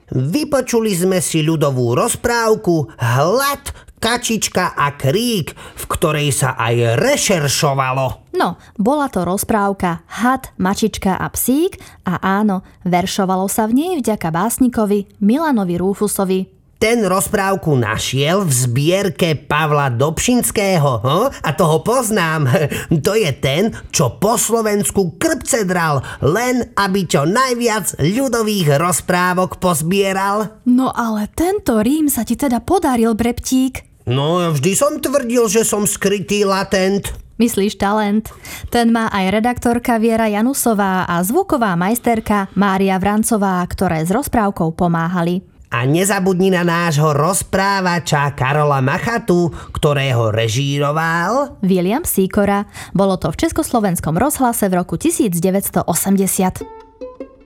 Vypočuli sme si ľudovú rozprávku Hlad, kačička a krík, v ktorej sa aj rešeršovalo. No, bola to rozprávka Had, mačička a psík a áno, veršovalo sa v nej vďaka básnikovi Milanovi Rúfusovi. Ten rozprávku našiel v zbierke Pavla Dobšinského. A toho poznám. To je ten, čo po Slovensku krpce dral, len aby čo najviac ľudových rozprávok pozbieral. No ale tento rím sa ti teda podaril, Breptík. No, vždy som tvrdil, že som skrytý latent. Myslíš talent? Ten má aj redaktorka Viera Janusová a zvuková majsterka Mária Vrancová, ktoré s rozprávkou pomáhali. A nezabudni na nášho rozprávača Karola Machatu, ktorého režíroval William Sýkora. Bolo to v Československom rozhlase v roku 1980.